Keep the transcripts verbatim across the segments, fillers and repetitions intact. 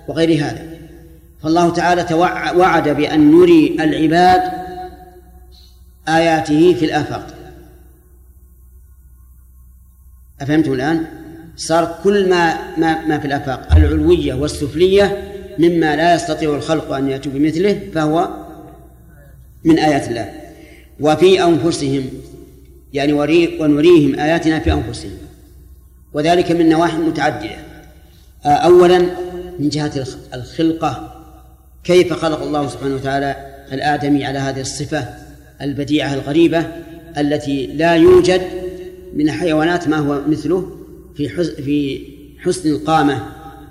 وغير هذا. فالله تعالى وعد بأن نري العباد آياته في الآفاق. أفهمتم الآن؟ صار كل ما, ما, ما في الآفاق العلوية والسفلية مما لا يستطيع الخلق أن يأتوا بمثله فهو من آيات الله. وفي أنفسهم يعني ونريهم آياتنا في أنفسهم، وذلك من نواحي متعددة. أولا من جهة الخلقة، كيف خلق الله سبحانه وتعالى الآدمي على هذه الصفة البديعة الغريبة التي لا يوجد من الحيوانات ما هو مثله في حسن القامة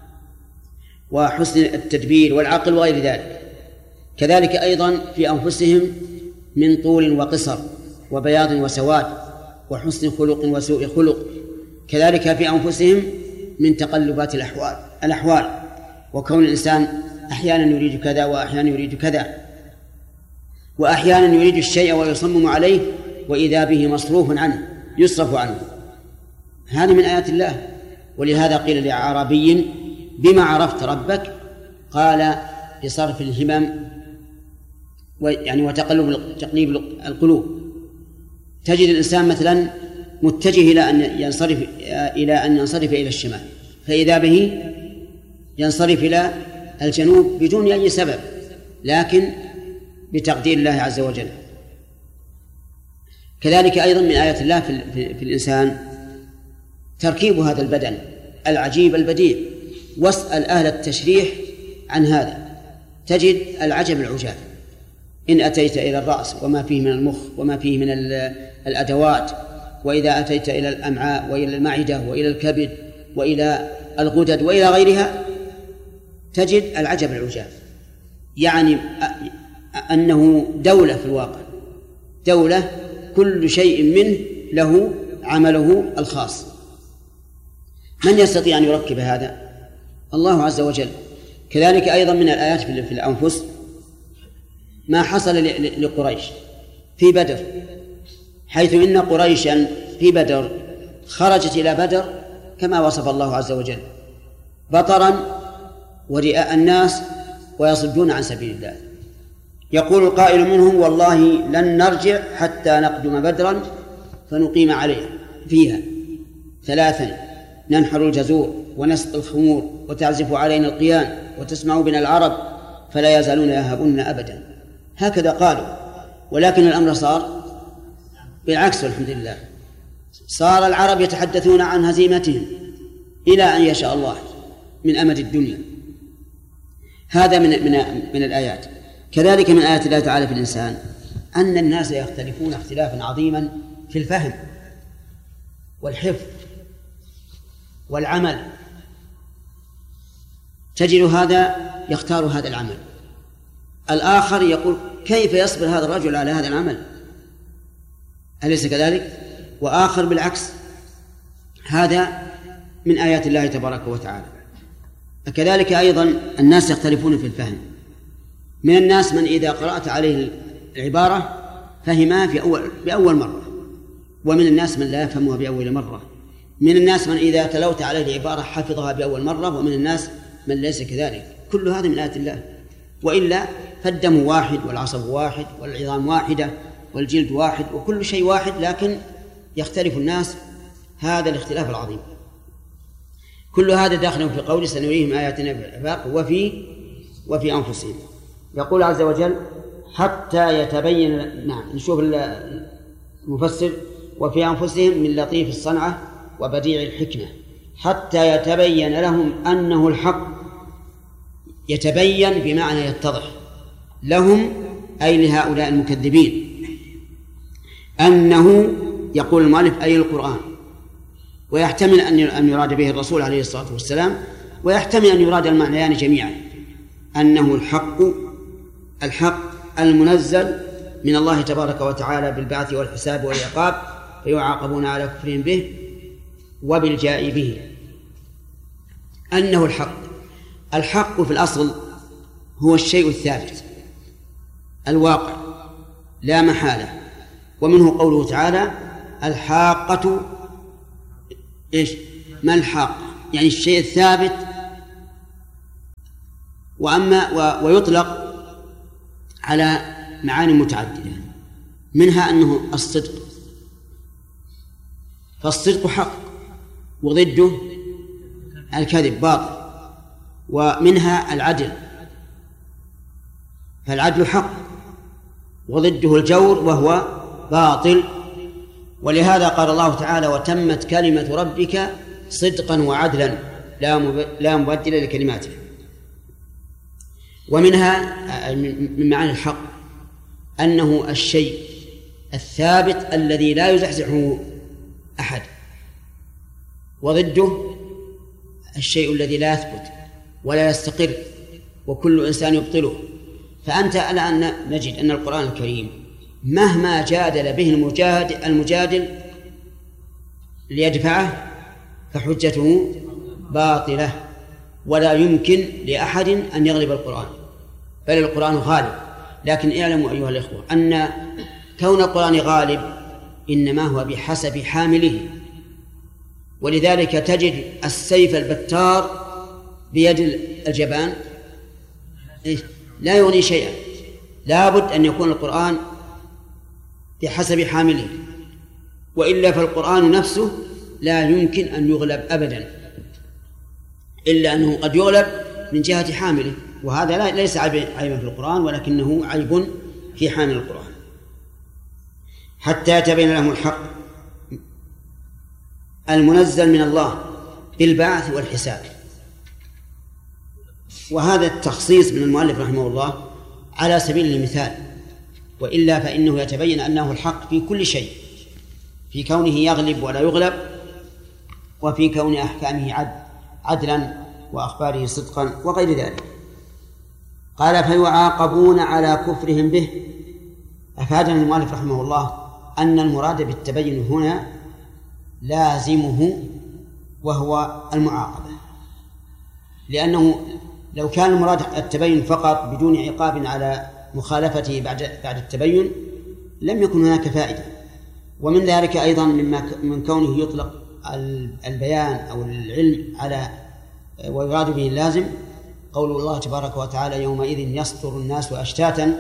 وحسن التدبير والعقل وغير ذلك. كذلك أيضا في أنفسهم من طول وقصر وبياض وسواد وحسن خلق وسوء خلق. كذلك في أنفسهم من تقلبات الأحوال الأحوال وكون الإنسان أحيانا يريد كذا وأحيانا يريد كذا، وأحيانا يريد الشيء ويصمم عليه وإذا به مصروف عنه يصرف عنه. هذا من آيات الله. ولهذا قيل لأعرابي بما عرفت ربك؟ قال بصرف الهمم يعني وتقلب تقليب القلوب. تجد الإنسان مثلا متجه إلى أن ينصرف إلى أن ينصرف إلى الشمال، فإذا به ينصرف إلى الجنوب بدون أي سبب، لكن بتقدير الله عز وجل. كذلك أيضا من آيات الله في, في, في الإنسان تركيب هذا البدن العجيب البديع. واسأل أهل التشريح عن هذا تجد العجب العجاب. إن أتيت إلى الرأس وما فيه من المخ وما فيه من الأدوات، وإذا أتيت إلى الأمعاء وإلى المعدة وإلى الكبد وإلى الغدد وإلى غيرها تجد العجب العجاب. يعني أنه دولة في الواقع، دولة كل شيء منه له عمله الخاص. من يستطيع أن يركب هذا؟ الله عز وجل. كذلك أيضا من الآيات في الأنفس ما حصل لقريش في بدر، حيث إن قريشا في بدر خرجت إلى بدر كما وصف الله عز وجل بطرا ورئاء الناس ويصدون عن سبيل الله. يقول القائل منهم والله لن نرجع حتى نقدم بدرا فنقيم عليها فيها ثلاثا ننحر الجزور ونسقي الخمور وتعزف علينا القيان وتسمع بنا العرب فلا يزالون يهابون أبدا. هكذا قالوا، ولكن الأمر صار بالعكس والحمد لله. صار العرب يتحدثون عن هزيمتهم إلى أن يشاء الله من أمد الدنيا. هذا من من من الآيات. كذلك من آيات الله تعالى في الإنسان أن الناس يختلفون اختلافا عظيما في الفهم والحفظ والعمل. تجد هذا يختار هذا العمل، الآخر يقول كيف يصبر هذا الرجل على هذا العمل، أليس كذلك؟ وآخر بالعكس. هذا من آيات الله تبارك وتعالى. كذلك أيضا الناس يختلفون في الفهم. من الناس من إذا قرأت عليه العبارة فهمها في أول بأول مرة، ومن الناس من لا يفهمها بأول مرة. من الناس من إذا تلوت عليه العبارة حفظها بأول مرة، ومن الناس من ليس كذلك. كل هذا من آيات الله. وإلا فالدم واحد والعصب واحد والعظام واحدة والجلد واحد وكل شيء واحد، لكن يختلف الناس هذا الاختلاف العظيم. كل هذا داخل في قول سنريهم آياتنا في الآفاق وفي وفي أنفسهم. يقول عز وجل حتى يتبين. نعم نشوف المفسر وفي أنفسهم من لطيف الصنعة وبديع الحكمة حتى يتبين لهم أنه الحق. يتبين بمعنى يتضح لهم أي لهؤلاء المكذبين أنه، يقول المؤلف أي القرآن، ويحتمل أن يراد به الرسول عليه الصلاة والسلام، ويحتمل أن يراد المعنيان جميعا، أنه الحق الحق المنزل من الله تبارك وتعالى بالبعث والحساب والعقاب، فيعاقبون على كفرهم به وبالجاء به. أنه الحق. الحق في الأصل هو الشيء الثابت الواقع لا محالة، ومنه قوله تعالى الحاقة. إيش ما الحاقة؟ يعني الشيء الثابت وأما ويطلق على معاني متعددة، منها أنه الصدق، فالصدق حق وضده الكذب باطل، ومنها العدل، فالعدل حق وضده الجور وهو باطل. ولهذا قال الله تعالى: وتمت كلمة ربك صدقا وعدلا لا مبدل لكلماته. ومنها من معاني الحق أنه الشيء الثابت الذي لا يزحزحه أحد، وضده الشيء الذي لا يثبت ولا يستقر وكل إنسان يبطله. فأنت الآن نجد أن القرآن الكريم مهما جادل به المجادل, المجادل ليدفعه فحجته باطلة، ولا يمكن لأحد أن يغلب القرآن، بل القرآن غالب. لكن اعلموا أيها الإخوة أن كون القرآن غالب إنما هو بحسب حامله، ولذلك تجد السيف البتار بيد الجبان لا يغني شيئا، لا بد أن يكون القرآن بحسب حامله، وإلا فالقرآن نفسه لا يمكن أن يغلب أبدا، إلا أنه قد يغلب من جهة حامله، وهذا ليس عيبا في القرآن ولكنه عيب في حامل القرآن. حتى يتبين لهم الحق المنزل من الله بالبعث والحساب. وهذا التخصيص من المؤلف رحمه الله على سبيل المثال، وإلا فإنه يتبين أنه الحق في كل شيء، في كونه يغلب ولا يغلب، وفي كون أحكامه عدل عدلا وأخباره صدقا وغير ذلك. قال: فيعاقبون على كفرهم به. أفادنا المؤلف رحمه الله أن المراد بالتبين هنا لازمه وهو المعاقبة، لأنه لو كان المراد التبين فقط بدون عقاب على مخالفته بعد بعد التبين لم يكن هناك فائدة. ومن ذلك أيضا مما من كونه يطلق البيان أو العلم على ويراد به اللازم قول الله تبارك وتعالى: يومئذ يصدر الناس أشتاتا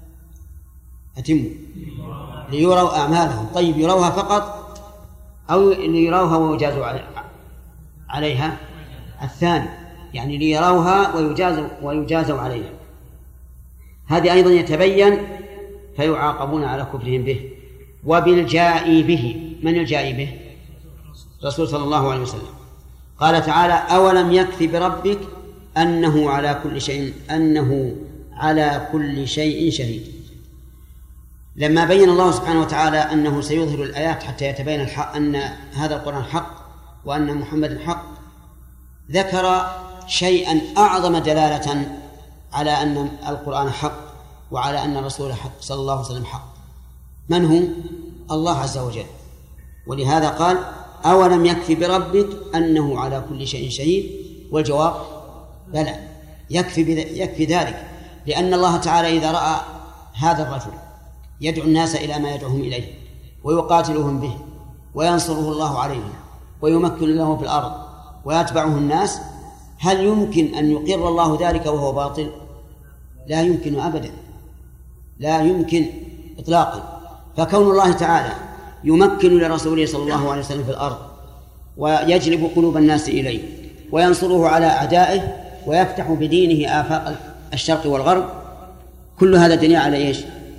أتموا ليروا أعمالهم. طيب، يروها فقط أو ليروها ويجازوا عليها؟ الثاني، يعني ليروها ويجازوا ويجازوا عليها. هذه أيضا يتبين فيعاقبون على كفرهم به. وبالجاء به، من الجاء به؟ رسول صلى الله عليه وسلم. قال تعالى: أولم يكف بربك أنه على كل شيء أنه على كل شيء شهيد. لما بين الله سبحانه وتعالى أنه سيظهر الآيات حتى يتبين الحق أن هذا القرآن حق وأن محمد حق، ذكر شيئا أعظم دلالة على أن القرآن حق وعلى أن الرسول حق صلى الله عليه وسلم حق. من هو؟ الله عز وجل. ولهذا قال: أولم يكفي بربك أنه على كل شيء شهيد؟ والجواب: بلى، يكفي, يكفي ذلك، لأن الله تعالى إذا رأى هذا الرجل يدعو الناس إلى ما يدعوهم إليه ويقاتلهم به وينصره الله عليهم ويمكن له في الأرض ويتبعه الناس، هل يمكن أن يقر الله ذلك وهو باطل؟ لا يمكن أبدا، لا يمكن إطلاقا. فكون الله تعالى يمكن لرسوله صلى الله عليه وسلم في الأرض ويجلب قلوب الناس إليه وينصره على أعدائه ويفتح بدينه آفاق الشرق والغرب، كل هذا دليل على إيش؟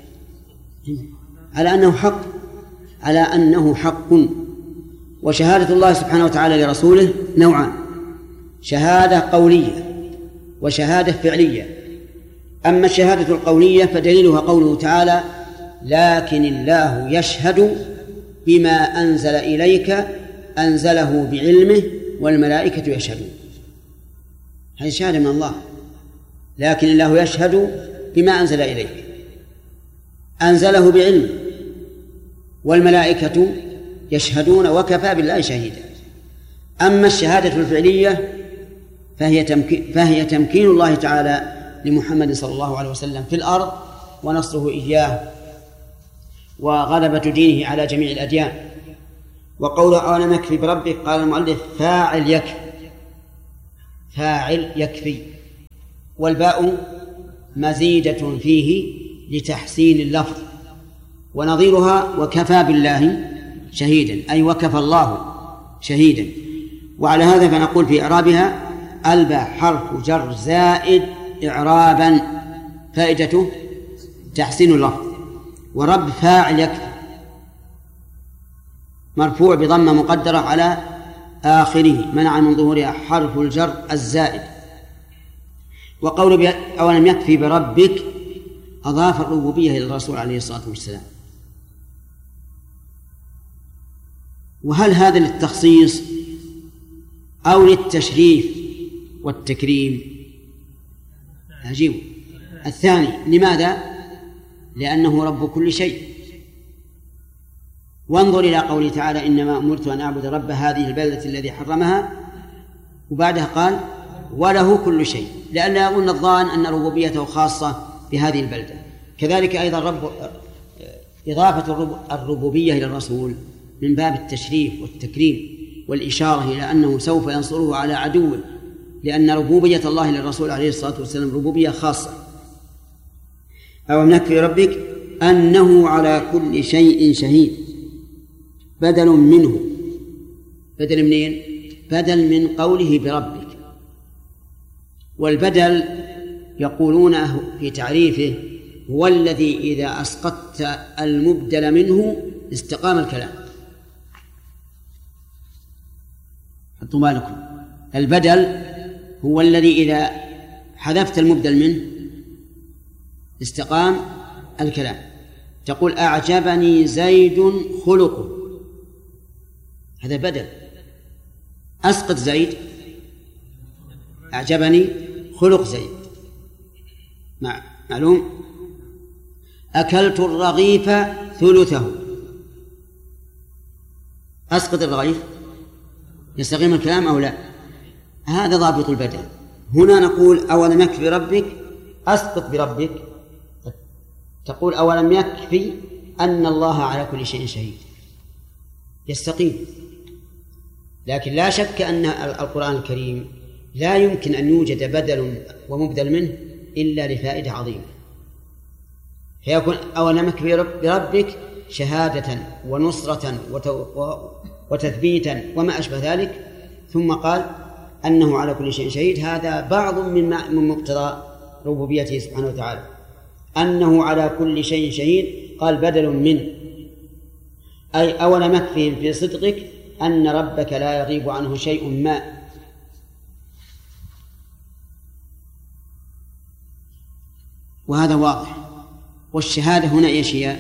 على أنه حق، على أنه حق. وشهادة الله سبحانه وتعالى لرسوله نوعان: شهادة قولية وشهادة فعلية. أما الشهادة القولية فدليلها قوله تعالى: لكن الله يشهد بما أنزل إليك أنزله بعلمه والملائكة يشهدون. هذه شهادة من الله، لكن الله يشهد بما أنزل إليك أنزله بعلمه والملائكة يشهدون وكفى بالله شهيدا. أما الشهادة الفعلية فهي تمكين, فهي تمكين الله تعالى لمحمد صلى الله عليه وسلم في الأرض ونصره إياه وغلبة دينه على جميع الأديان. وقول أولم يكفي بربك، قال المؤلف: فاعل يكفي، فاعل يكفي. والباء مزيدة فيه لتحسين اللفظ، ونظيرها وكفى بالله شهيدا، أي وكفى الله شهيدا. وعلى هذا فنقول في إعرابها: الباء حرف جر زائد إعرابا فائدته تحسين اللفظ. ورب فاعل يكفي، مرفوع بضمة مقدرة على آخره منع من ظهورها حرف الجر الزائد. وقول أولم يكفي بربك أضاف الربوبية إلى الرسول عليه الصلاة والسلام. وهل هذا للتخصيص أو للتشريف والتكريم؟ عجيب. الثاني. لماذا؟ لأنه رب كل شيء. وانظر إلى قوله تعالى: إنما أمرت أن أعبد رب هذه البلدة الذي حرمها، وبعدها قال: وله كل شيء، لئلا يظن الظان أن ربوبيته خاصة بهذه البلدة. كذلك أيضا رب إضافة الربوبية إلى الرسول من باب التشريف والتكريم والإشارة إلى أنه سوف ينصره على عدوه، لأن ربوبية الله للرسول عليه الصلاة والسلام ربوبية خاصة. أو يكفي ربك أنه على كل شيء شهيد، بدل منه. بدل منين؟ بدل من قوله بربك. والبدل يقولون في تعريفه هو الذي إذا أسقطت المبدل منه استقام الكلام. حطوا بالكم، البدل هو الذي إذا حذفت المبدل منه استقام الكلام. تقول: أعجبني زيد خلقه، هذا بدل. أسقط زيد، أعجبني خلق زيد، معلوم. أكلت الرغيف ثلثه، أسقط الرغيف، يستقيم الكلام أو لا؟ هذا ضابط البدل. هنا نقول: أولم يكفي بربك، أسقط بربك، تقول: أولم يكفي أن الله على كل شيء شهيد، يستقيم. لكن لا شك أن القرآن الكريم لا يمكن أن يوجد بدل ومبدل منه إلا لفائدة عظيمة، فيكون أولم يكفي بربك شهادة ونصرة وتثبيتا وما أشبه ذلك، ثم قال أنه على كل شيء شهيد. هذا بعض من مقتضى ربوبيته سبحانه وتعالى، أنه على كل شيء شهيد. قال: بدل منه، أي أولم يكفي في صدقك أن ربك لا يغيب عنه شيء ما. وهذا واضح. والشهادة هنا إيش هي؟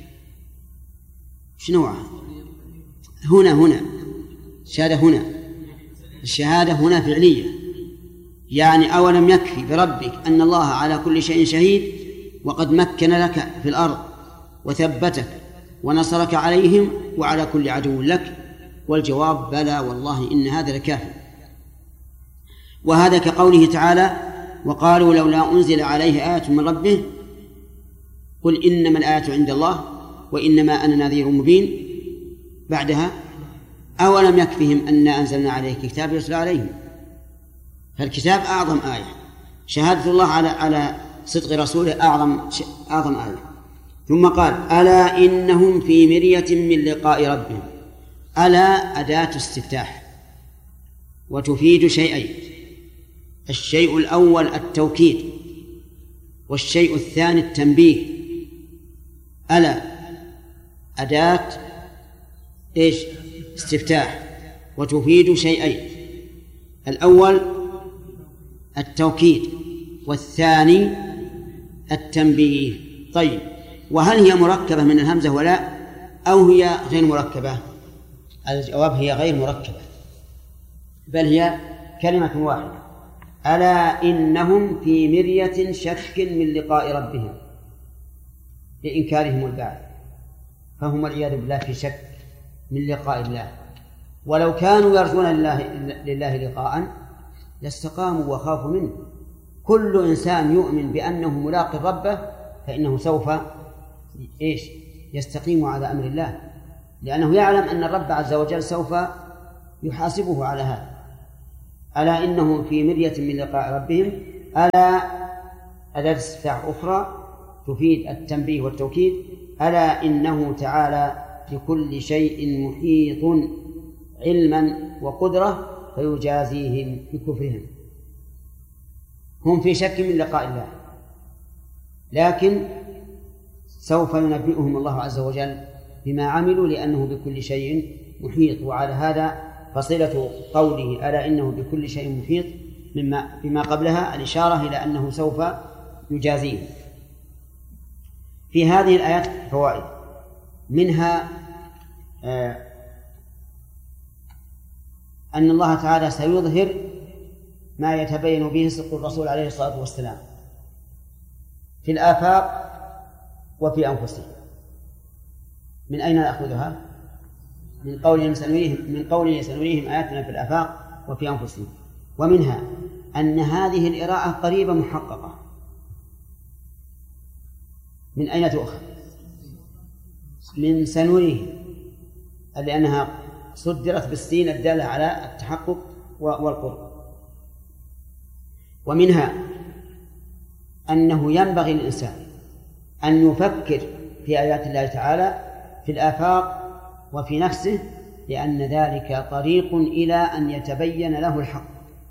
شنوعها؟ هنا هنا الشهادة هنا الشهادة هنا فعلية، يعني أولم يكفي بربك أن الله على كل شيء شهيد وقد مكن لك في الأرض وثبتك ونصرك عليهم وعلى كل عدو لك. والجواب: بلى والله إن هذا لكافٍ. وهذا كقوله تعالى: وقالوا لولا أنزل عليه آية من ربه قل إنما الآية عند الله وإنما أنا نذير مبين. بعدها: أولم يكفهم أنا أنزلنا عليك كتاب يتلى عليهم. فالكتاب أعظم آية، شهادة الله على على صدق رسوله أعظم أعظم آية. ثم قال: ألا إنهم في مرية من لقاء ربهم. ألا أداة استفتاح وتفيد شيئين: الشيء الأول التوكيد، والشيء الثاني التنبيه. ألا أداة إيش؟ استفتاح وتفيد شيئين: الأول التوكيد والثاني التنبيه. طيب، وهل هي مركبة من الهمزة ولا أو هي غير مركبة؟ الجواب: هي غير مركبة، بل هي كلمة واحدة. ألا إنهم في مرية شك من لقاء ربهم لإنكارهم البعث، فهم والعياذ بالله في شك من لقاء الله. ولو كانوا يرجون لله, لله لقاء لاستقاموا وخافوا منه. كل إنسان يؤمن بأنه ملاق ربه فإنه سوف إيش؟ يستقيم على أمر الله، لأنه يعلم أن الرب عز وجل سوف يحاسبه على هذا. ألا إنهم في مرية من لقاء ربهم ألا أداة استفتاح أخرى تفيد التنبيه والتوكيد. ألا إنه تعالى بكل شيء محيط علما وقدرة فيجازيهم بكفرهم. هم في شك من لقاء الله، لكن سوف ينبئهم الله عز وجل بما عملوا لأنه بكل شيء محيط. وعلى هذا فصلة قوله ألا إنه بكل شيء محيط مما بما قبلها الإشارة إلى أنه سوف يجازيهم. في هذه الآيات فوائد، منها آه أن الله تعالى سيظهر ما يتبين به صدق الرسول عليه الصلاة والسلام في الآفاق وفي أنفسهم. من أين نأخذها؟ من قوله سنريهم من قوله سنريهم آياتنا في الآفاق وفي أنفسهم. ومنها أن هذه الإراءة قريبة محققة. من أين تؤخذ؟ من سنريهم، لأنها صدرت بالسين الدالة على التحقق والقرب. ومنها أنه ينبغي للإنسان أن يفكر في آيات الله تعالى في الآفاق وفي نفسه، لأن ذلك طريق إلى أن يتبين له الحق.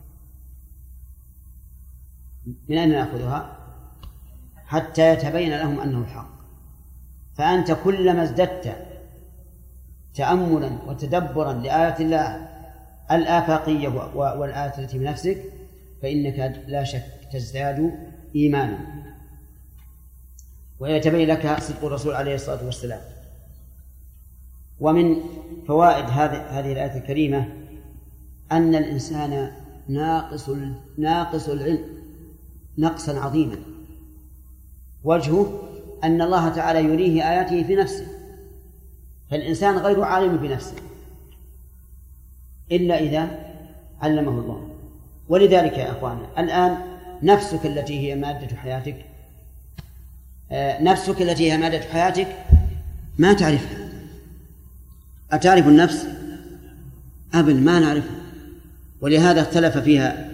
من أين نأخذها؟ حتى يتبين لهم أنه الحق. فأنت كلما ازددت تأملا وتدبرا لآيات الله الآفاقية والآيات التي بنفسك فإنك لا شك تزداد إيمانا ويتبين لك صدق الرسول عليه الصلاة والسلام. ومن فوائد هذه الآية الكريمة أن الإنسان ناقص ناقص العلم نقصا عظيما، وجهه أن الله تعالى يريه آياته في نفسه، فالإنسان غير عالم بنفسه إلا إذا علمه الله. ولذلك يا أخوانا الآن نفسك التي هي مادة حياتك نفسك التي هي مادة حياتك ما تعرفها. أتعرف النفس؟ أبدا ما نعرفها. ولهذا اختلف فيها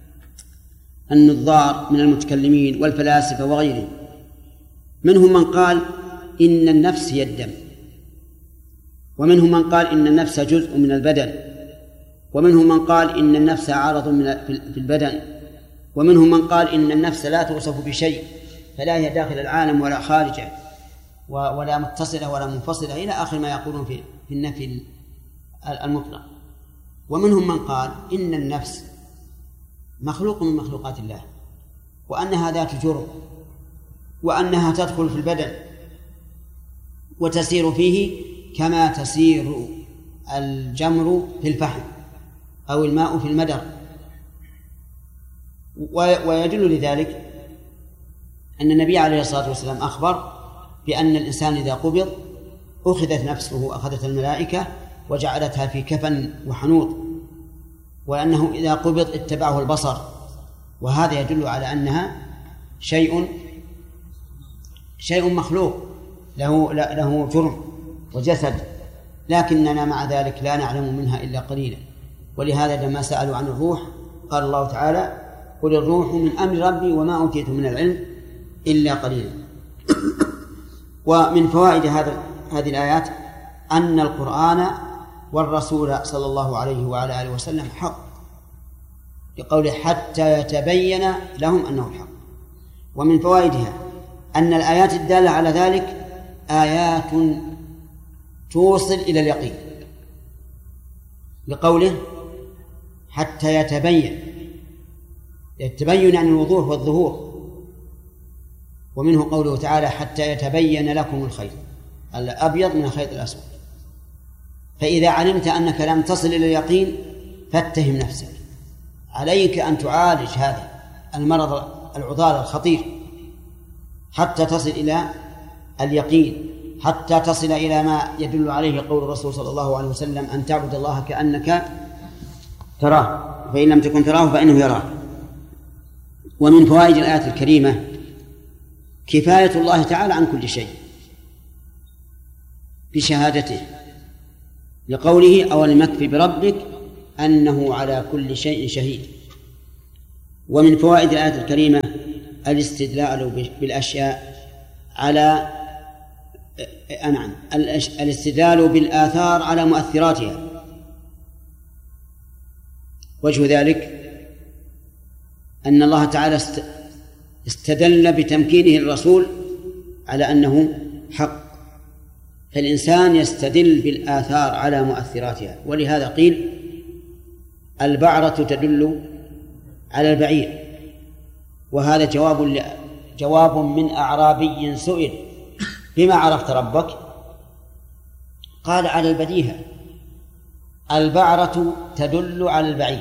النظار من المتكلمين والفلاسفة وغيرهم. منهم من قال إن النفس هي الدم، ومنهم من قال إن النفس جزء من البدن، ومنهم من قال إن النفس عارض من في البدن، ومنهم من قال إن النفس لا توصف بشيء، فلا هي داخل العالم ولا خارجه ولا متصلة ولا منفصلة إلى آخر ما يقولون في النفي المطلق. ومنهم من قال إن النفس مخلوق من مخلوقات الله، وأنها ذات جرم، وأنها تدخل في البدن وتسير فيه كما تسير الجمر في الفحم أو الماء في المدر. ويدل لذلك أن النبي عليه الصلاة والسلام أخبر بأن الإنسان إذا قبض أخذت نفسه أخذت الملائكة وجعلتها في كفن وحنوط، وأنه إذا قبض اتبعه البصر، وهذا يدل على أنها شيء شيء مخلوق له له جرم وجسد، لكننا مع ذلك لا نعلم منها إلا قليلا. ولهذا لما سألوا عن الروح قال الله تعالى قل الروح من أمر ربي وما أوتيت من العلم إلا قليلا. ومن فوائد هذا هذه الآيات أن القرآن والرسول صلى الله عليه وعلى آله وسلم حق، لقوله حتى يتبين لهم أنه الحق. ومن فوائدها أن الآيات الدالة على ذلك آيات توصل إلى اليقين، لقوله حتى يتبين، يتبين عن الوضوح والظهور. ومنه قوله تعالى حتى يتبين لكم الخيط الأبيض من الخيط الأسود. فإذا علمت أنك لم تصل إلى اليقين فاتهم نفسك، عليك أن تعالج هذا المرض العضال الخطير حتى تصل إلى اليقين، حتى تصل إلى ما يدل عليه قول الرسول صلى الله عليه وسلم أن تعبد الله كأنك تراه فإن لم تكن تراه فإنه يراك. ومن فوائد الآية الكريمة كفاية الله تعالى عن كل شيء بشهادته، لقوله أولم يكف بربك أنه على كل شيء شهيد. ومن فوائد الآية الكريمة الاستدلال بالأشياء على أنعم الاستدلال بالآثار على مؤثراتها. وجه ذلك أن الله تعالى استدل بتمكينه الرسول على أنه حق، فالإنسان يستدل بالآثار على مؤثراتها. ولهذا قيل البعرة تدل على البعير، وهذا جواب جواب من أعرابي سئل بما عرفت ربك؟ قال على البديهة، البعرة تدل على البعير.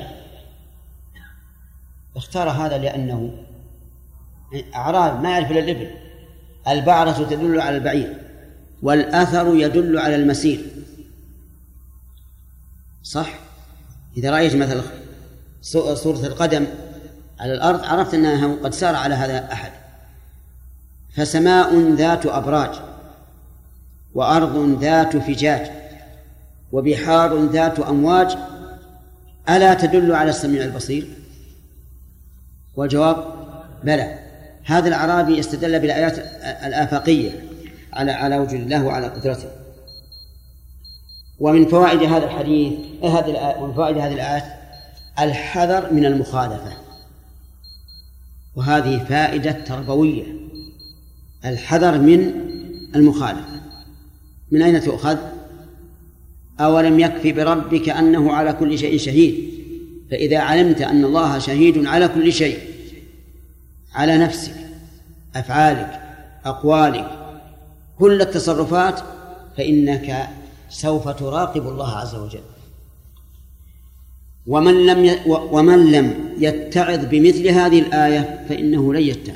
اختار هذا لأنه أعراب ما يعرف إلا الإبل. البعرة تدل على البعير والأثر يدل على المسير، صح؟ إذا رأيت مثلا صورة القدم على الأرض عرفت أنها قد سار على هذا أحد. فسماء ذات أبراج، وأرض ذات فجاج، وبحار ذات أمواج، ألا تدل على السميع البصير؟ والجواب بلى. هذا الأعرابي استدل بالآيات الآفاقية على على وجود الله وعلى قدرته. ومن فوائد هذا الحديث هذه ومن فوائد هذه الآيات الحذر من المخالفة، وهذه فائدة تربوية. الحذر من المخالفة من أين تؤخذ؟ أولم يكفي بربك أنه على كل شيء شهيد؟ فإذا علمت أن الله شهيد على كل شيء، على نفسك، أفعالك، أقوالك، كل التصرفات، فإنك سوف تراقب الله عز وجل. ومن لم ي... ومن لم يتعظ بمثل هذه الآية فإنه لن يتعظ.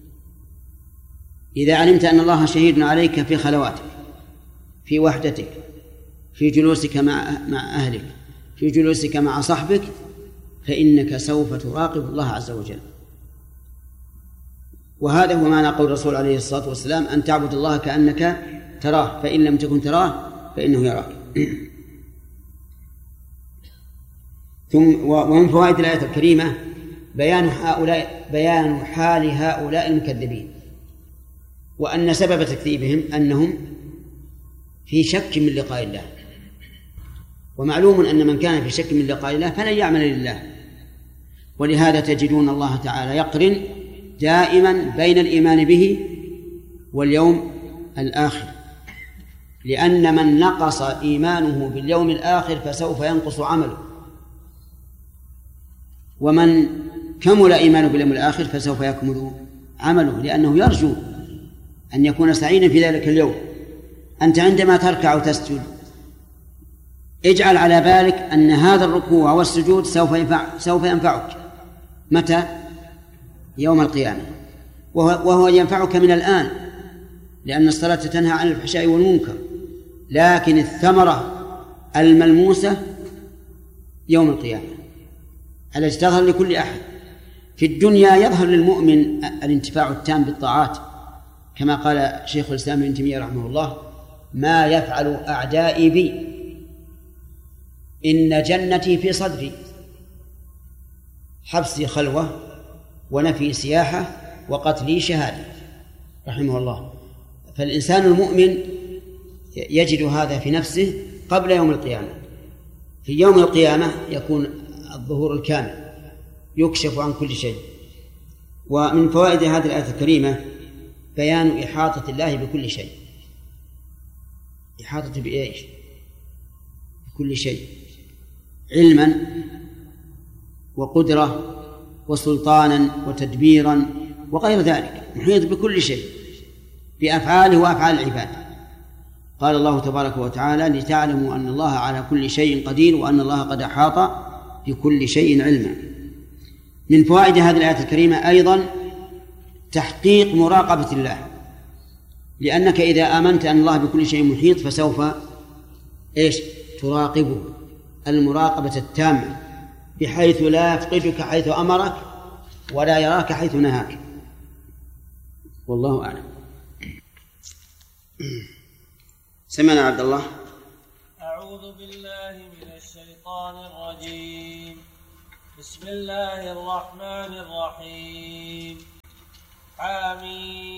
إذا علمت أن الله شهيد عليك في خلواتك، في وحدتك، في جلوسك مع مع أهلك، في جلوسك مع صحبك، فإنك سوف تراقب الله عز وجل. وهذا هو معنى قول الرسول عليه الصلاة والسلام: أن تعبد الله كأنك تراه فإن لم تكن تراه فإنه يراك. ثم ومن فوائد الآية الكريمة بيان هؤلاء بيان حال هؤلاء المكذبين، وأن سبب تكذيبهم أنهم في شك من لقاء الله. ومعلوم أن من كان في شك من لقاء الله فلن يعمل لله. ولهذا تجدون الله تعالى يقرن دائما بين الإيمان به واليوم الآخر، لأن من نقص إيمانه باليوم الآخر فسوف ينقص عمله، ومن كمل إيمانه باليوم الآخر فسوف يكمل عمله، لأنه يرجو أن يكون سعيدا في ذلك اليوم. أنت عندما تركع وتسجد اجعل على بالك أن هذا الركوع والسجود سوف ينفع سوف ينفعك متى؟ يوم القيامة، وهو ينفعك من الآن، لأن الصلاة تنهى عن الفحشاء والمنكر، لكن الثمرة الملموسة يوم القيامة التي تظهر لكل أحد. في الدنيا يظهر للمؤمن الانتفاع التام بالطاعات، كما قال شيخ الإسلام ابن تيمية رحمه الله: ما يفعل أعدائي بي إن جنتي في صدري، حبسي خلوة ونفي سياحة وقتلي شهادة، رحمه الله. فالإنسان المؤمن يجد هذا في نفسه قبل يوم القيامة. في يوم القيامة يكون الظهور الكامل، يكشف عن كل شيء. ومن فوائد هذه الآية الكريمة بيان إحاطة الله بكل شيء. إحاطة بإيش؟ بكل شيء، علما وقدرة وسلطانا وتدبيرا وغير ذلك، محيط بكل شيء بأفعاله وأفعال العباد. قال الله تبارك وتعالى: لتعلموا أن الله على كل شيء قدير وأن الله قد أحاط بكل شيء علما. من فوائد هذه الآية الكريمة أيضا تحقيق مراقبة الله، لأنك إذا آمنت أن الله بكل شيء محيط فسوف إيش؟ تراقبه المراقبة التامة، بحيث لا يفقدك حيث أمرك ولا يراك حيث نهاك. والله أعلم. سمعنا عبد الله. أعوذ بالله من الشيطان الرجيم. بسم الله الرحمن الرحيم. حميم.